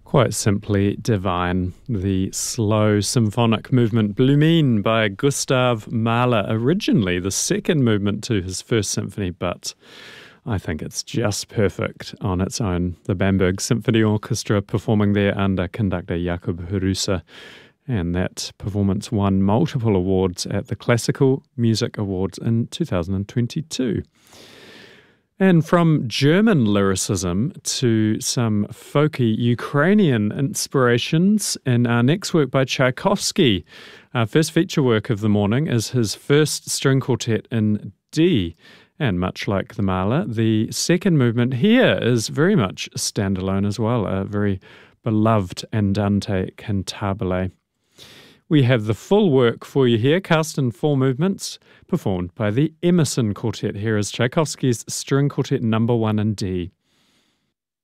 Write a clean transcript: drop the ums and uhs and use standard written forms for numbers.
Quite simply divine. The slow symphonic movement Blumen by Gustav Mahler, originally the second movement to his first symphony, but I think it's just perfect on its own. The Bamberg Symphony Orchestra performing there under conductor Jakub Hrusa, and that performance won multiple awards at the Classical Music Awards in 2022. And from German lyricism to some folky Ukrainian inspirations in our next work by Tchaikovsky. Our first feature work of the morning is his first string quartet in D. And much like the Mahler, the second movement here is very much standalone as well, a very beloved Andante cantabile. We have the full work for you here, cast in 4 movements, performed by the Emerson Quartet. Here is Tchaikovsky's String Quartet No. 1 in D.